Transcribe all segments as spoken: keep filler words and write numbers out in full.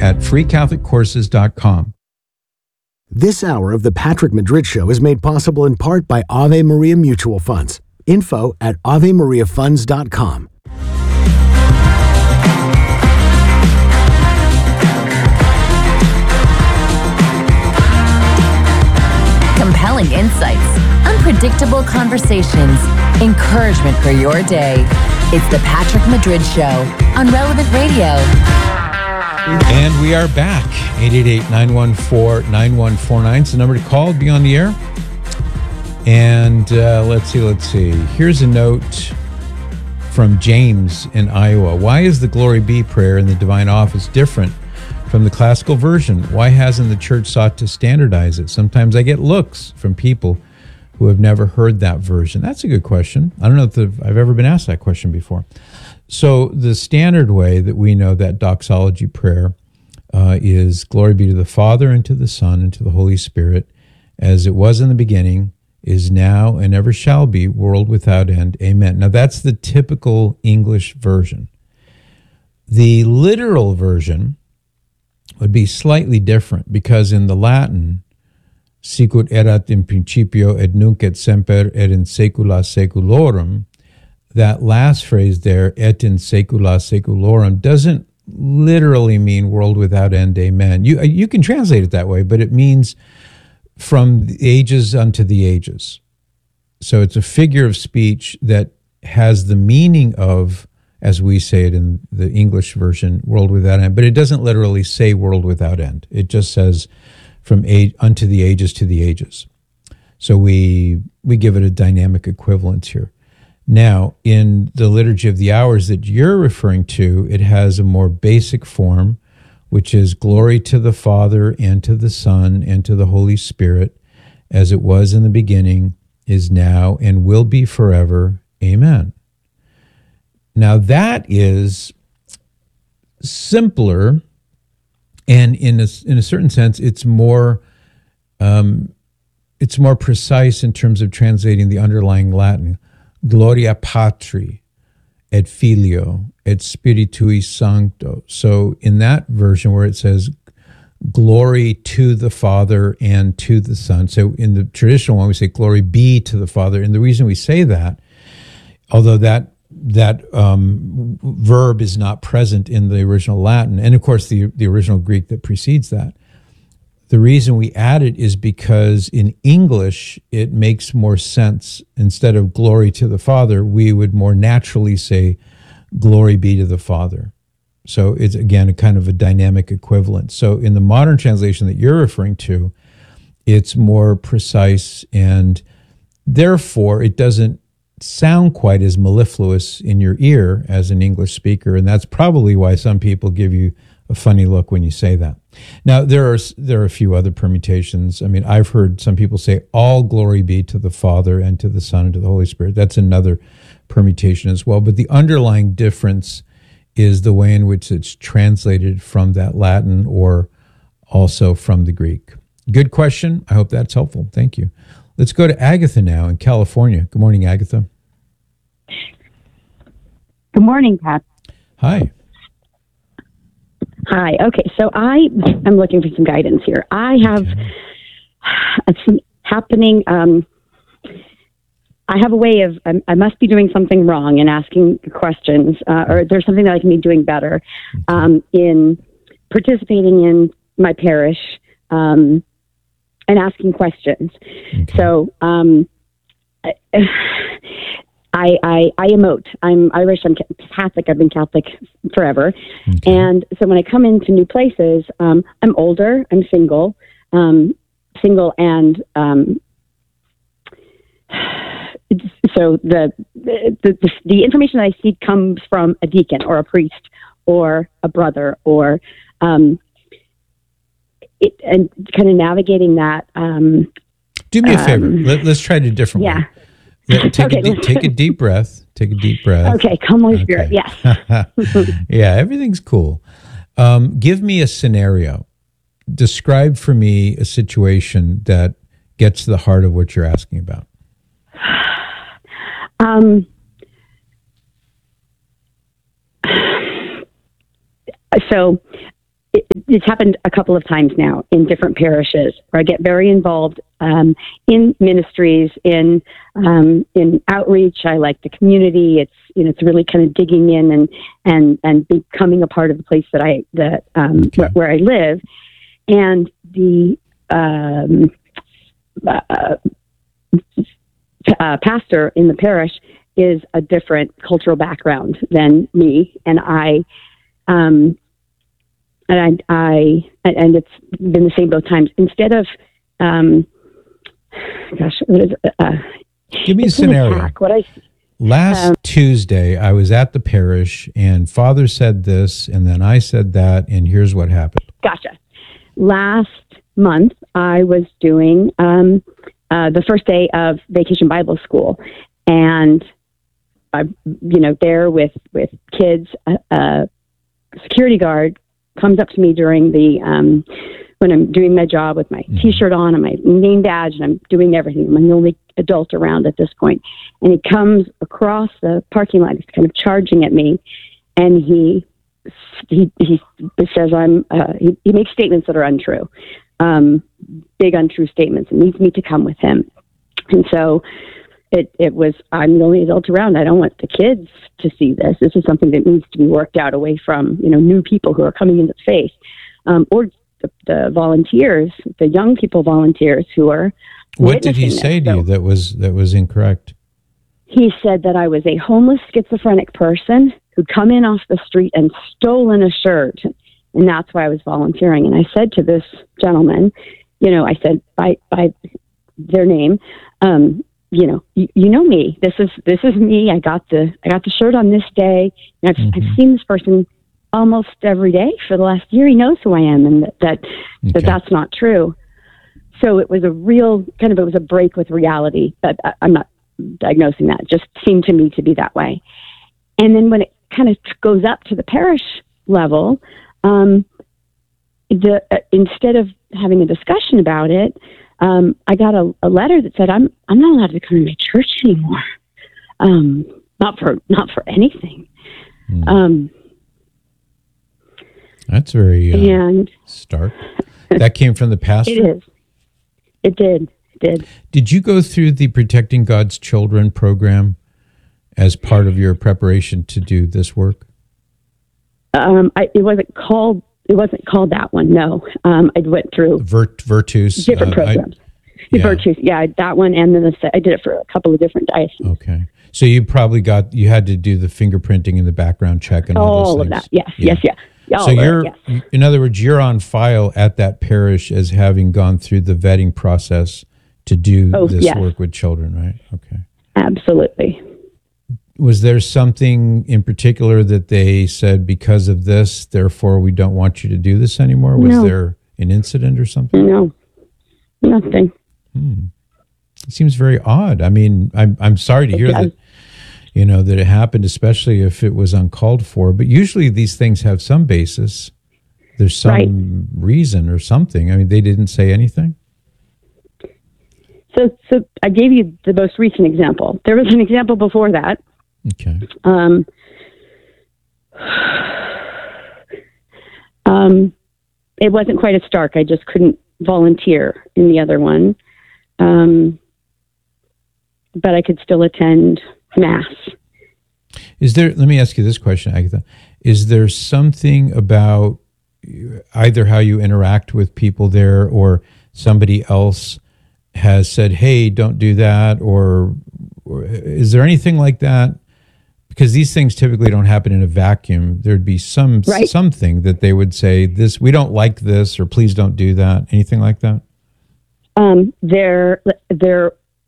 at free catholic courses dot com. This hour of the Patrick Madrid Show is made possible in part by Ave Maria Mutual Funds. Info at ave maria funds dot com. Compelling insights, unpredictable conversations, encouragement for your day. It's the Patrick Madrid Show on Relevant Radio. And we are back. eight eight eight, nine one four, nine one four nine is the number to call. Be on the air. And uh, let's see, let's see. Here's a note from James in Iowa. Why is the Glory Be prayer in the Divine Office different from the classical version? Why hasn't the church sought to standardize it? Sometimes I get looks from people who have never heard that version. That's a good question. I don't know if I've ever been asked that question before. So the standard way that we know that doxology prayer uh, is glory be to the Father, and to the Son, and to the Holy Spirit, as it was in the beginning, is now, and ever shall be, world without end. Amen. Now that's the typical English version. The literal version would be slightly different, because in the Latin, sicut erat in principio et nunc et semper et in saecula saeculorum, that last phrase there, et in saecula saeculorum, doesn't literally mean world without end, amen. You, you can translate it that way, but it means from the ages unto the ages. So it's a figure of speech that has the meaning of, as we say it in the English version, world without end, but it doesn't literally say world without end. It just says from age unto the ages to the ages. So we we give it a dynamic equivalence here. Now, in the Liturgy of the Hours that you're referring to, it has a more basic form, which is glory to the Father and to the Son and to the Holy Spirit, as it was in the beginning, is now, and will be forever. Amen. Now that is simpler, and in a, in a certain sense, it's more um, it's more precise in terms of translating the underlying Latin. Gloria Patri et Filio et Spiritui Sancto. So in that version where it says glory to the Father and to the Son. So in the traditional one, we say glory be to the Father. And the reason we say that, although that that um, verb is not present in the original Latin, and of course the, the original Greek that precedes that, the reason we add it is because in English, it makes more sense. Instead of glory to the Father, we would more naturally say glory be to the Father. So it's, again, a kind of a dynamic equivalent. So in the modern translation that you're referring to, it's more precise, and therefore it doesn't sound quite as mellifluous in your ear as an English speaker, and that's probably why some people give you a funny look when you say that. Now, there are there are a few other permutations. I mean, I've heard some people say, all glory be to the Father and to the Son and to the Holy Spirit. That's another permutation as well. But the underlying difference is the way in which it's translated from that Latin or also from the Greek. Good question. I hope that's helpful. Thank you. Let's go to Agatha now in California. Good morning, Agatha. Good morning, Pat. Hi. Hi. Okay, so I am looking for some guidance here. I have okay. some happening. Um, I have a way of, I, I must be doing something wrong in asking questions, uh, or there's something that I can be doing better um, in participating in my parish um, and asking questions. Okay. So um, I, I, I, I emote. I'm Irish. I'm Catholic. I've been Catholic forever. Okay. And so when I come into new places, um, I'm older. I'm single, um, single, and um, so the, the the the information that I seek comes from a deacon or a priest or a brother or um, it, and kind of navigating that. Um, Do me a favor. Um, Let, let's try it a different yeah. way. Yeah, take, okay. a deep, take a deep breath. Take a deep breath. Okay, come Holy okay. Spirit, yes. Yeah, everything's cool. Um, give me a scenario. Describe for me a situation that gets to the heart of what you're asking about. Um. So, it's happened a couple of times now in different parishes where I get very involved um, in ministries, in um, in outreach. I like the community. It's you know it's really kind of digging in and and and becoming a part of the place that I that um, Okay. where, where I live, and the um, uh, uh, pastor in the parish is a different cultural background than me, and I. Um, And I, I, and it's been the same both times. Instead of, um, gosh, what is it? Uh, Give me a it's an scenario. attack. What I, Last Um, Tuesday, I was at the parish, and Father said this, and then I said that, and here's what happened. gotcha. Last month, I was doing um, uh, the first day of Vacation Bible School, and I, you know, there with with kids, a, a security guard comes up to me during the um, when I'm doing my job with my Mm-hmm. T-shirt on and my name badge, and I'm doing everything. I'm the only adult around at this point, and he comes across the parking lot. He's kind of charging at me, and he he he says I'm. Uh, he, he makes statements that are untrue, um, big untrue statements, and needs me to come with him. And so it it was. I'm the only adult around. I don't want the kids to see this. This is something that needs to be worked out away from you know new people who are coming into the faith, um, or the, the volunteers, the young people volunteers who are. What did he witnessing say this. to you So that was that was incorrect? he said that I was a homeless schizophrenic person who'd come in off the street and stolen a shirt, and that's why I was volunteering. And I said to this gentleman, you know, I said by by their name. Um, You know, you, you know me. This is this is me. I got the I got the shirt on this day. And I've, Mm-hmm. I've seen this person almost every day for the last year. He knows who I am, and that that, Okay. that that's not true. So it was a real kind of it was a break with reality. But I, I'm not diagnosing that. It just seemed to me to be that way. And then when it kind of goes up to the parish level, um, the uh, instead of having a discussion about it. Um, I got a, a letter that said I'm I'm not allowed to come to my church anymore. Um, not for not for anything. Hmm. Um, That's very uh, and stark. That came from the pastor? it is. It did. It did. Did you go through the Protecting God's Children program as part of your preparation to do this work? Um, I, it wasn't called. It wasn't called that one. No. Um, I went through Vert, Virtus. different uh, I- programs. The yeah. Virtues, yeah, that one, and then the, se- I did it for a couple of different dioceses. Okay. So you probably got, you had to do the fingerprinting and the background check and all, All those of things. that. Yes. Yeah. Yes. Yes. Yeah, all So of it, you're, yes. in other words, you're on file at that parish as having gone through the vetting process to do Oh, this yes. work with children, right? Okay. Absolutely. Was there something in particular that they said because of this, therefore we don't want you to do this anymore? Was No. there an incident or something? No. Nothing. It seems very odd. I mean, I'm I'm sorry to hear does. that, you know, that it happened, especially if it was uncalled for. But usually these things have some basis. There's some Right. reason or something. I mean, they didn't say anything. So, so I gave you the most recent example. There was an example before that. Okay. Um, um, it wasn't quite as stark. I just couldn't volunteer in the other one, um, but I could still attend mass. Is there? Let me ask you this question, Agatha. Is there something about either how you interact with people there, or somebody else has said, "Hey, don't do that," or, or is there anything like that? Because these things typically don't happen in a vacuum. There'd be some Right. something that they would say, "This we don't like this," or "Please don't do that." Anything like that? Um, there, there,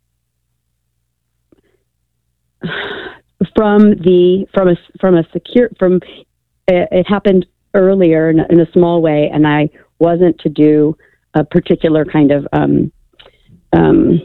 from the from a from a secure from it, it happened earlier in, in a small way, and I wasn't to do a particular kind of um, um,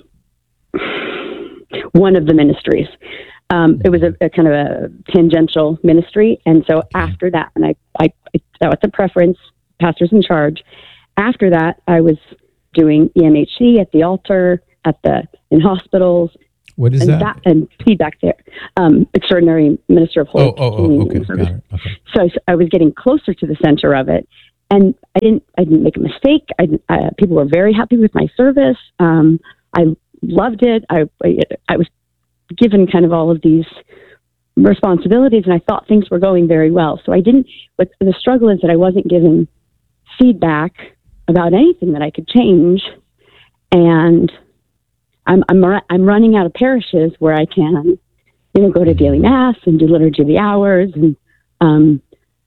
one of the ministries. Um, it was a, a kind of a tangential ministry, and so after that, and I, I, I that was a preference, pastors in charge. After that, I was doing E M H C at the altar, at the in hospitals, What is and that? that and feedback there. Um, extraordinary minister of Holy Oh, oh, oh, Communion okay, Service. got it. Okay. So I, I was getting closer to the center of it, and I didn't I didn't make a mistake. I, I people were very happy with my service. Um, I loved it. I, I I was given kind of all of these responsibilities, and I thought things were going very well. So I didn't. But the struggle is that I wasn't given feedback about anything that I could change, and I'm I'm I'm running out of parishes where I can, you know, go to daily mass and do liturgy of the hours, and um.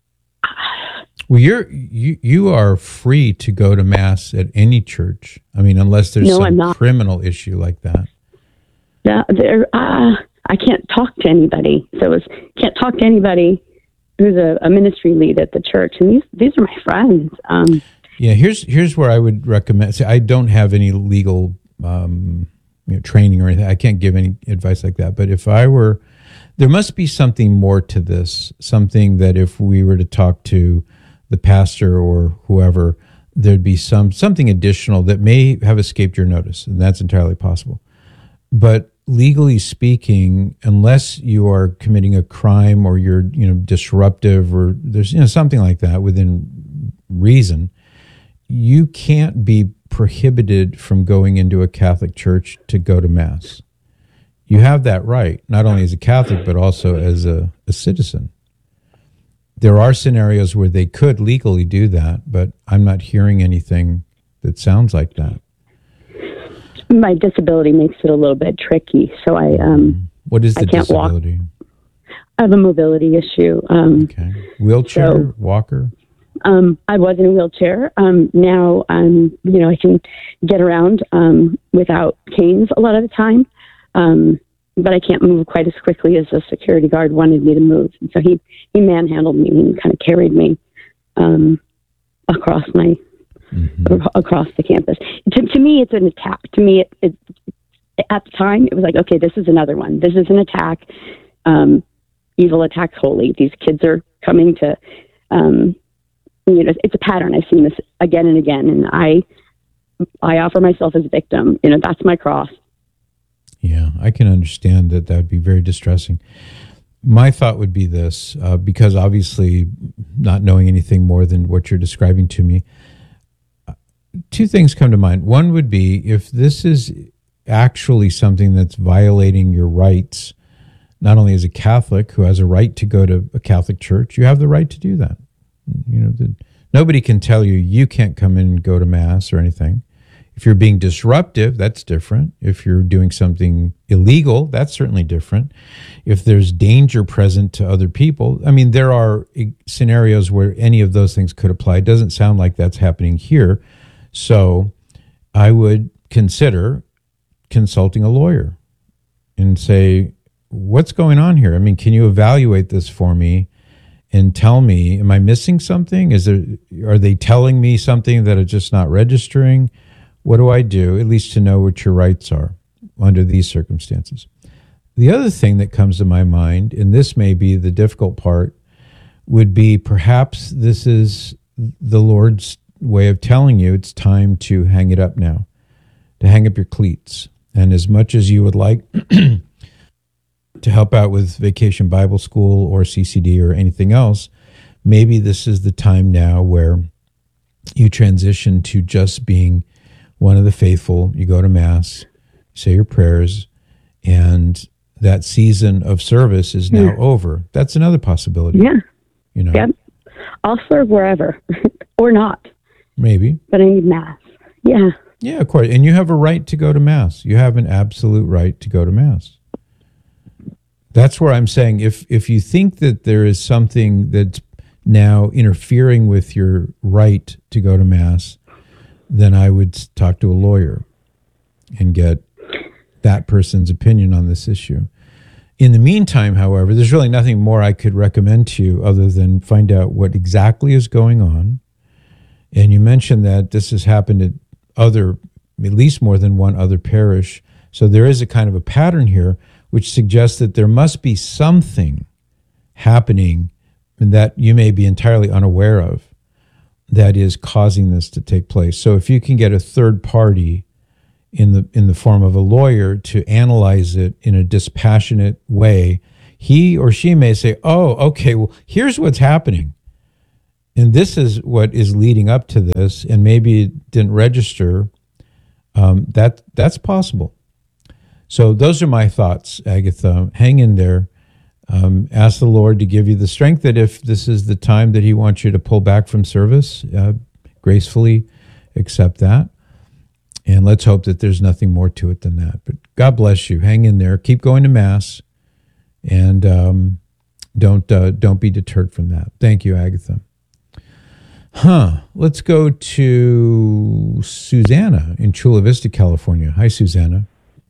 Well, you're you you are free to go to mass at any church. I mean, unless there's No, I'm some not. criminal issue like that. Yeah, there. Uh, I can't talk to anybody. So it's can't talk to anybody who's a, a ministry lead at the church. And these these are my friends. Um, Yeah, here's here's where I would recommend. See, I don't have any legal um, you know, training or anything. I can't give any advice like that. But if I were, there must be something more to this. Something that if we were to talk to the pastor or whoever, there'd be some something additional that may have escaped your notice, and that's entirely possible. But legally speaking, unless you are committing a crime or you're you know disruptive or there's you know something like that within reason, you can't be prohibited from going into a Catholic church to go to mass. You have that right, not only as a Catholic but also as a, a citizen. There are scenarios where they could legally do that, but I'm not hearing anything that sounds like that. my disability makes it a little bit tricky. So I um What is the I can't disability? walk. I have a mobility issue. Um, Okay. Wheelchair, so- walker? Um, I was in a wheelchair. Um, now, um, you know, I can get around um, without canes a lot of the time, um, but I can't move quite as quickly as the security guard wanted me to move. And so he, he manhandled me and kind of carried me um, across my Mm-hmm. across the campus. To, to me, it's an attack. To me, it, it, at the time, it was like, okay, this is another one. This is an attack. Um, evil attacks holy. These kids are coming to. Um, You know, it's a pattern. I've seen this again and again, and I, I offer myself as a victim. You know, that's my cross. Yeah, I can understand that. That would be very distressing. My thought would be this, uh, because obviously, not knowing anything more than what you're describing to me, uh, two things come to mind. One would be if this is actually something that's violating your rights, not only as a Catholic who has a right to go to a Catholic church, you have the right to do that. You know, the, nobody can tell you you can't come in and go to mass or anything. If you're being disruptive, that's different. If you're doing something illegal, that's certainly different. If there's danger present to other people, I mean, there are scenarios where any of those things could apply. It doesn't sound like that's happening here. So I would consider consulting a lawyer and say, what's going on here? I mean, can you evaluate this for me? And tell me, am I missing something? Is there, are they telling me something that is just not registering? What do I do, at least to know what your rights are under these circumstances? The other thing that comes to my mind, and this may be the difficult part, would be perhaps this is the Lord's way of telling you it's time to hang it up now, to hang up your cleats. And as much as you would like to help out with Vacation Bible School or C C D or anything else, maybe this is the time now where you transition to just being one of the faithful. You go to Mass, say your prayers, and that season of service is now Yeah. over. That's another possibility. Yeah. You know, Yep. I'll serve wherever or not, maybe. but I need mass. Yeah. Yeah, of course. And you have a right to go to Mass. You have an absolute right to go to Mass. That's where I'm saying if if you think that there is something that's now interfering with your right to go to Mass, then I would talk to a lawyer and get that person's opinion on this issue. In the meantime, however, there's really nothing more I could recommend to you other than find out what exactly is going on. And you mentioned that this has happened at other, at least more than one other parish. So there is a kind of a pattern here, which suggests that there must be something happening that you may be entirely unaware of that is causing this to take place. So if you can get a third party in the in the form of a lawyer to analyze it in a dispassionate way, he or she may say, oh, okay, well, here's what's happening. and this is what is leading up to this, and maybe it didn't register, um, that that's possible. So those are my thoughts, Agatha. Hang in there. Um, ask the Lord to give you the strength that if this is the time that he wants you to pull back from service, uh, gracefully accept that. And let's hope that there's nothing more to it than that. But God bless you. Hang in there. Keep going to Mass. And um, don't uh, don't be deterred from that. Thank you, Agatha. Huh. Let's go to Susanna in Chula Vista, California. Hi, Susanna.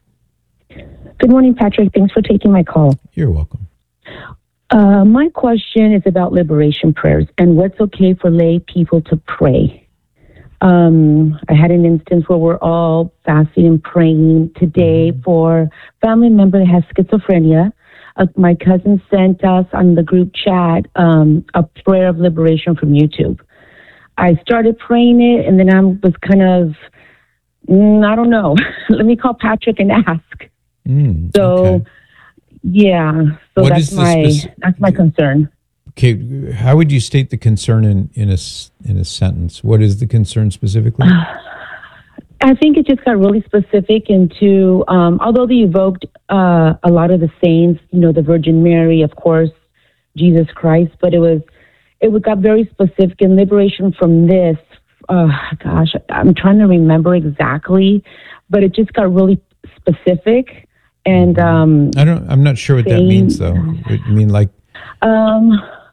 Good morning, Patrick. Thanks for taking my call. You're welcome. Uh, my question is about liberation prayers and what's okay for lay people to pray. Um, I had an instance where we're all fasting and praying today for a family member that has schizophrenia. Uh, my cousin sent us on the group chat um, a prayer of liberation from YouTube. I started praying it, and then I was kind of, mm, I don't know. Let me call Patrick and ask. Mm, so, okay. yeah. So What that's is the my speci- that's my concern. Okay, how would you state the concern in, in a s- in a sentence? What is the concern specifically? I think it just got really specific into, um, although they evoked uh, a lot of the saints, you know, the Virgin Mary, of course, Jesus Christ, but it was, it got very specific in liberation from this. Uh, gosh, I'm trying to remember exactly, but it just got really specific. And um, I don't. I'm not sure what that saying- means, though. I mean, like, um,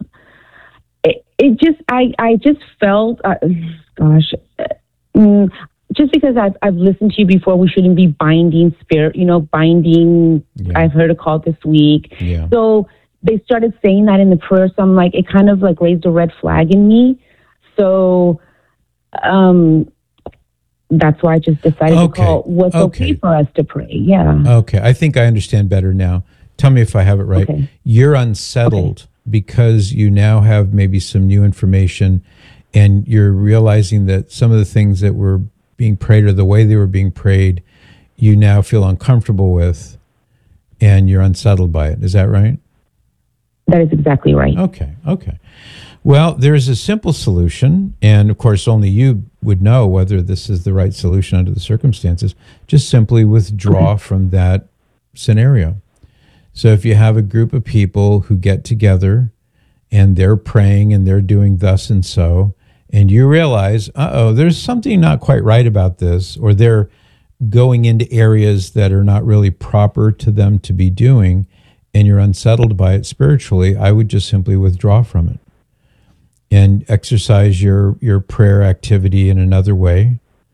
it, it just, I, I just felt, uh, gosh. Uh, mm, Just because I've I've listened to you before, we shouldn't be binding spirit, you know, binding. Yeah. I've heard a call this week. Yeah. So they started saying that in the prayer. So I'm like, it kind of like raised a red flag in me. So um, that's why I just decided Okay. to call what's okay. Okay. for us to pray. Yeah. okay, I think I understand better now. Tell me if I have it right. Okay. You're unsettled because you now have maybe some new information, and you're realizing that some of the things that were being prayed or the way they were being prayed, you now feel uncomfortable with, and you're unsettled by it. Is that right? That is exactly right. Okay, okay. Well, there's a simple solution, and of course, only you would know whether this is the right solution under the circumstances. Just simply withdraw Okay. from that scenario. So if you have a group of people who get together and they're praying and they're doing thus and so, and you realize, uh-oh, there's something not quite right about this, or they're going into areas that are not really proper to them to be doing, and you're unsettled by it spiritually, I would just simply withdraw from it and exercise your, your prayer activity in another way,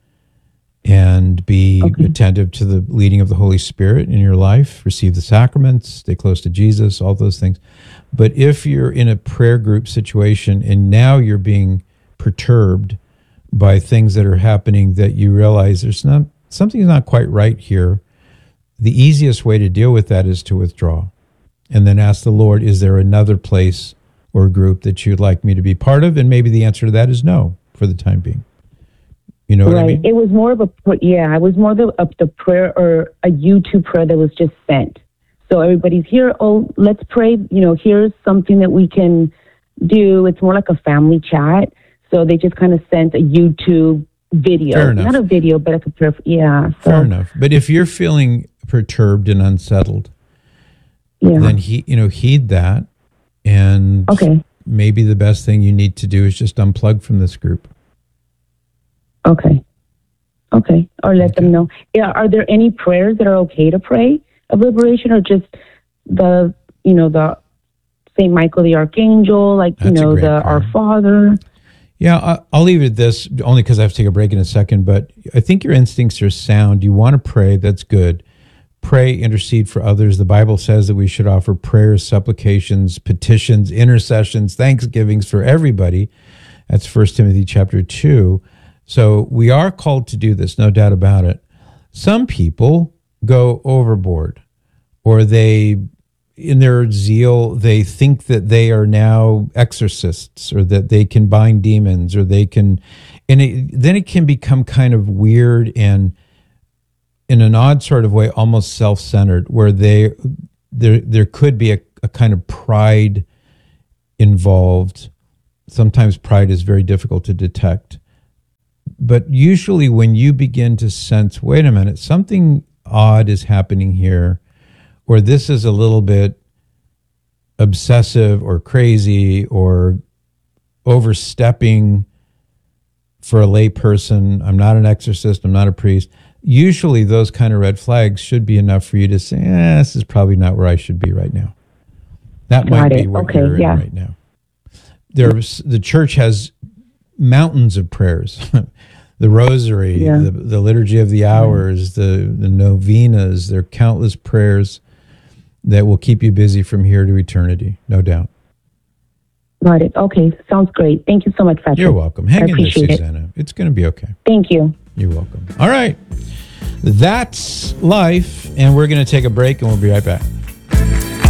and be Okay. attentive to the leading of the Holy Spirit in your life, receive the sacraments, stay close to Jesus, all those things. But if you're in a prayer group situation and now you're being perturbed by things that are happening that you realize there's not, something's not quite right here, the easiest way to deal with that is to withdraw. And then ask the Lord, is there another place or group that you'd like me to be part of? And maybe the answer to that is no for the time being. You know what right. I mean? It was more of a, pr- yeah, it was more the, of the prayer or a YouTube prayer that was just sent. So everybody's here. Oh, let's pray. You know, here's something that we can do. It's more like a family chat. So they just kind of sent a YouTube video. Fair enough. Not a video, but like a prayer. Yeah. So, Fair enough. But if you're feeling perturbed and unsettled, yeah. then he, you know, heed that. And Okay. maybe the best thing you need to do is just unplug from this group. Okay. Okay. Or let Okay. them know. Yeah. Are there any prayers that are okay to pray of liberation, or just the, you know, the Saint Michael the Archangel, like, That's a you know, great the Our prayer. Father? Yeah, I- I'll leave it at this, only because I have to take a break in a second, but I think your instincts are sound. You want to pray, that's good. Pray, intercede for others. The Bible says that we should offer prayers, supplications, petitions, intercessions, thanksgivings for everybody. That's First Timothy chapter two. So we are called to do this, no doubt about it. Some people go overboard, or they, in their zeal, they think that they are now exorcists, or that they can bind demons, or they can, and it, then it can become kind of weird and, in an odd sort of way, almost self-centered, where they there there could be a, a kind of pride involved Sometimes pride is very difficult to detect. But usually when you begin to sense, wait a minute, something odd is happening here, or this is a little bit obsessive or crazy or overstepping for a lay person. I'm not an exorcist. I'm not a priest. Usually those kind of red flags should be enough for you to say, eh, this is probably not where I should be right now. That Got might it. be where Okay, you're yeah. in right now. There's, the church has mountains of prayers. The rosary, Yeah. the, the liturgy of the hours, the, the novenas. There are countless prayers that will keep you busy from here to eternity, no doubt. Got it. Okay. Sounds great. Thank you so much, Patrick. You're welcome. Hang I in there, appreciate it. Susanna. It's going to be okay. Thank you. You're welcome. All right. That's life. And we're going to take a break and we'll be right back.